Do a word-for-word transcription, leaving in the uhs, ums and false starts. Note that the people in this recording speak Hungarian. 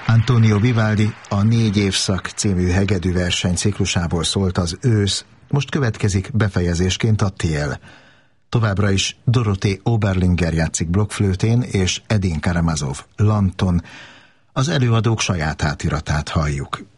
Antonio Vivaldi A négy évszak című hegedű verseny ciklusából szólt az ősz, most következik befejezésként a tél. Továbbra is Dorothée Oberlinger játszik blokkflőtén, és Edin Karamazov lamton. Az előadók saját átiratát halljuk.